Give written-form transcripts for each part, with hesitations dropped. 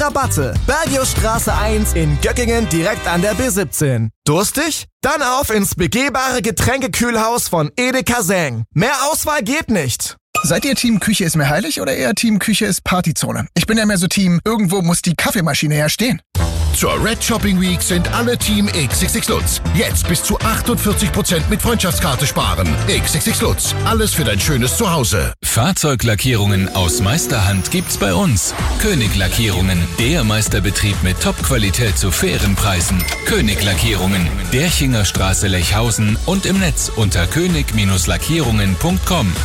Rabatte. Bergiusstraße 1 in Göckingen direkt an der B17. Durstig? Dann auf ins begehbare Getränkekühlhaus von Edeka Säng. Mehr Auswahl geht nicht. Seid ihr Team Küche ist mir heilig oder eher Team Küche ist Partyzone? Ich bin ja mehr so Team, irgendwo muss die Kaffeemaschine ja stehen. Zur Red Shopping Week sind alle Team XXX Lutz. Jetzt bis zu 48% mit Freundschaftskarte sparen. XXX Lutz. Alles für dein schönes Zuhause. Fahrzeuglackierungen aus Meisterhand gibt's bei uns. König Lackierungen, der Meisterbetrieb mit Top-Qualität zu fairen Preisen. König Lackierungen, Derchinger Straße Lechhausen und im Netz unter könig-lackierungen.com.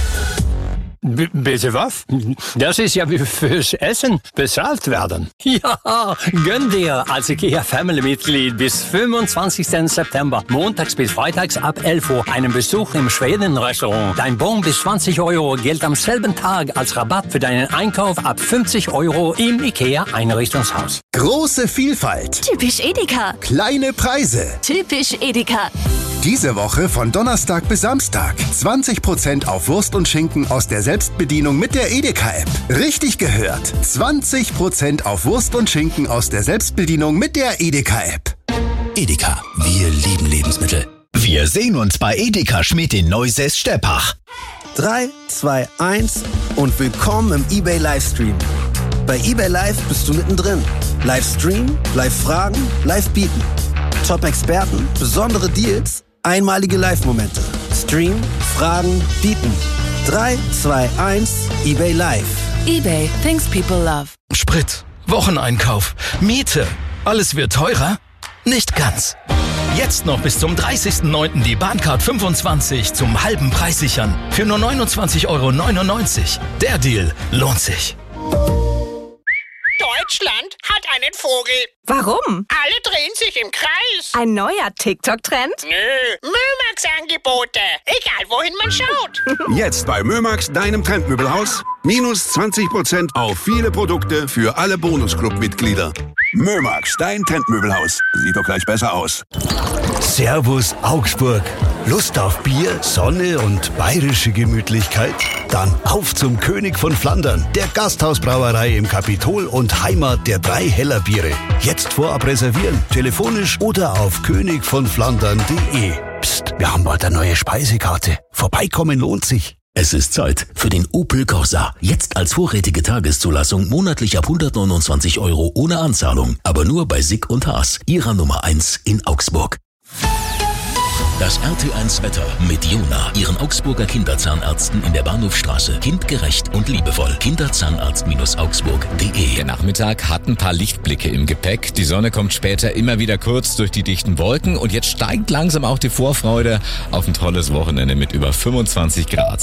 Bitte was? Das ist ja wie fürs Essen bezahlt werden. Ja, gönn dir als IKEA Family-Mitglied bis 25. September, montags bis freitags ab 11 Uhr, einen Besuch im Schweden-Restaurant. Dein Bon bis 20 Euro gilt am selben Tag als Rabatt für deinen Einkauf ab 50 Euro im IKEA-Einrichtungshaus. Große Vielfalt. Typisch Edeka. Kleine Preise. Typisch Edeka. Diese Woche von Donnerstag bis Samstag 20% auf Wurst und Schinken aus der Selbstbedienung mit der Edeka-App. Richtig gehört. 20% auf Wurst und Schinken aus der Selbstbedienung mit der Edeka-App. Edeka, wir lieben Lebensmittel. Wir sehen uns bei Edeka Schmidt in Neusäß-Steppach. 3, 2, 1 und willkommen im eBay Livestream. Bei eBay Live bist du mittendrin. Livestream, Live-Fragen, Live-Bieten. Top-Experten, besondere Deals, einmalige Live-Momente. Stream, Fragen, Bieten. 3, 2, 1, eBay Live. eBay, things people love. Sprit, Wocheneinkauf, Miete. Alles wird teurer? Nicht ganz. Jetzt noch bis zum 30.09. die Bahncard 25 zum halben Preis sichern. Für nur 29,99 €. Der Deal lohnt sich. Deutschland hat einen Vogel. Warum? Alle drehen sich im Kreis. Ein neuer TikTok-Trend? Nö, Mömax-Angebote. Egal, wohin man schaut. Jetzt bei Mömax, deinem Trendmöbelhaus. Minus 20% auf viele Produkte für alle Bonusclub-Mitglieder. Mömax, dein Trendmöbelhaus. Sieht doch gleich besser aus. Servus Augsburg. Lust auf Bier, Sonne und bayerische Gemütlichkeit? Dann auf zum König von Flandern, der Gasthausbrauerei im Kapitol und Heimat der 3 Heller Biere. Jetzt vorab reservieren, telefonisch oder auf königvonflandern.de. Psst, wir haben bald eine neue Speisekarte. Vorbeikommen lohnt sich. Es ist Zeit für den Opel Corsa. Jetzt als vorrätige Tageszulassung monatlich ab 129 € ohne Anzahlung. Aber nur bei Sick und Haas, ihrer Nummer 1 in Augsburg. Das RT1 Wetter mit Jona, ihren Augsburger Kinderzahnärzten in der Bahnhofstraße. Kindgerecht und liebevoll. Kinderzahnarzt-augsburg.de. Der Nachmittag hat ein paar Lichtblicke im Gepäck. Die Sonne kommt später immer wieder kurz durch die dichten Wolken. Und jetzt steigt langsam auch die Vorfreude auf ein tolles Wochenende mit über 25 Grad.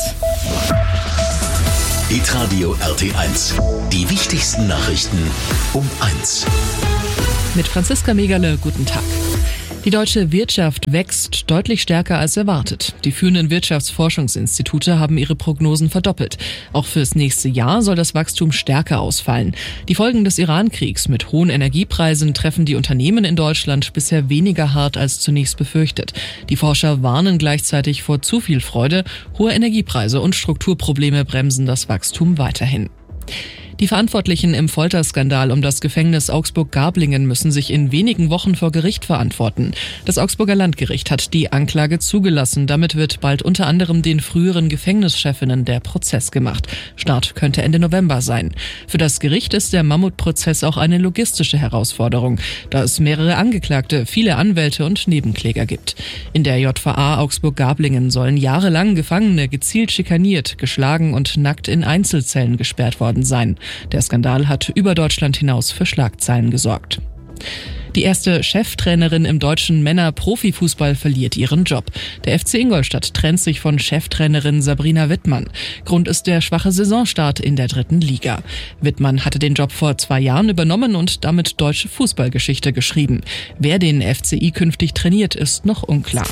Hitradio RT1. Die wichtigsten Nachrichten um 1. Mit Franziska Megerle, guten Tag. Die deutsche Wirtschaft wächst deutlich stärker als erwartet. Die führenden Wirtschaftsforschungsinstitute haben ihre Prognosen verdoppelt. Auch fürs nächste Jahr soll das Wachstum stärker ausfallen. Die Folgen des Iran-Kriegs mit hohen Energiepreisen treffen die Unternehmen in Deutschland bisher weniger hart als zunächst befürchtet. Die Forscher warnen gleichzeitig vor zu viel Freude. Hohe Energiepreise und Strukturprobleme bremsen das Wachstum weiterhin. Die Verantwortlichen im Folterskandal um das Gefängnis Augsburg-Garblingen müssen sich in wenigen Wochen vor Gericht verantworten. Das Augsburger Landgericht hat die Anklage zugelassen. Damit wird bald unter anderem den früheren Gefängnischefinnen der Prozess gemacht. Start könnte Ende November sein. Für das Gericht ist der Mammutprozess auch eine logistische Herausforderung, da es mehrere Angeklagte, viele Anwälte und Nebenkläger gibt. In der JVA Augsburg-Garblingen sollen jahrelang Gefangene gezielt schikaniert, geschlagen und nackt in Einzelzellen gesperrt worden sein. Der Skandal hat über Deutschland hinaus für Schlagzeilen gesorgt. Die erste Cheftrainerin im deutschen Männer-Profifußball verliert ihren Job. Der FC Ingolstadt trennt sich von Cheftrainerin Sabrina Wittmann. Grund ist der schwache Saisonstart in der 3. Liga. Wittmann hatte den Job vor 2 Jahren übernommen und damit deutsche Fußballgeschichte geschrieben. Wer den FCI künftig trainiert, ist noch unklar.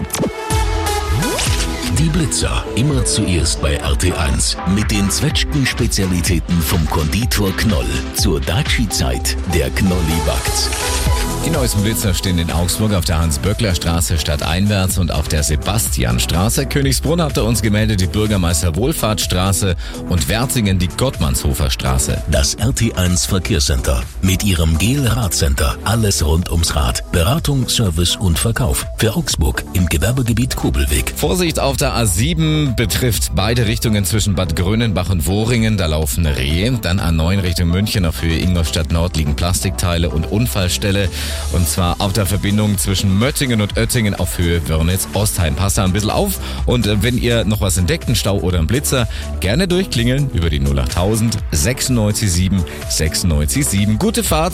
Die Blitzer, immer zuerst bei RT1. Mit den Zwetschgen-Spezialitäten vom Konditor Knoll. Zur Daci-Zeit, der Knolli backt. Die neuesten Blitzer stehen in Augsburg auf der Hans-Böckler-Straße stadteinwärts und auf der Sebastianstraße. Königsbrunn hatte uns gemeldet die Bürgermeister-Wohlfahrtsstraße und Wertingen die Gottmannshofer-Straße. Das RT1 Verkehrscenter mit ihrem GEL-Radcenter. Alles rund ums Rad. Beratung, Service und Verkauf. Für Augsburg im Gewerbegebiet Kobelweg. Vorsicht auf der A7 betrifft beide Richtungen zwischen Bad Grönenbach und Wohringen. Da laufen Rehe. Dann A9 Richtung München auf Höhe Ingolstadt Nord liegen Plastikteile und Unfallstelle. Und zwar auf der Verbindung zwischen Möttingen und Oettingen auf Höhe Wörnitz-Ostheim. Passt da ein bisschen auf. Und wenn ihr noch was entdeckt, einen Stau oder einen Blitzer, gerne durchklingeln über die 08000 967 967. Gute Fahrt.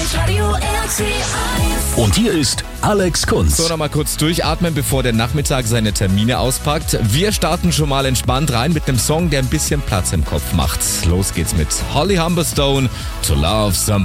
Und hier ist Alex Kunz. So, nochmal kurz durchatmen, bevor der Nachmittag seine Termine auspackt. Wir starten schon mal entspannt rein mit einem Song, der ein bisschen Platz im Kopf macht. Los geht's mit Holly Humberstone, To Love Somebody.